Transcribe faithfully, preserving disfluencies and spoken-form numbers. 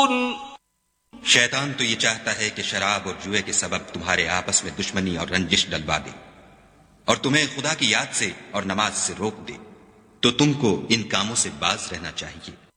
शैतान तो ये चाहता है कि शराब और जुए के सबब तुम्हारे आपस में दुश्मनी और रंजिश डलवा दे और तुम्हें खुदा की याद से और नमाज से रोक दे, तो तुमको इन कामों से बाज रहना चाहिए।